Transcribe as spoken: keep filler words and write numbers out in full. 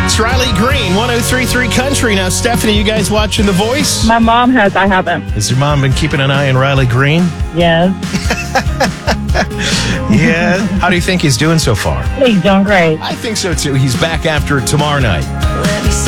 It's Riley Green, one oh three point three Country. Now, Stephanie, you guys watching The Voice? My mom has. I haven't. Has your mom been keeping an eye on Riley Green? Yes. Yeah. How do you think he's doing so far? He's doing great. I think so, too. He's back after tomorrow night. Let me see.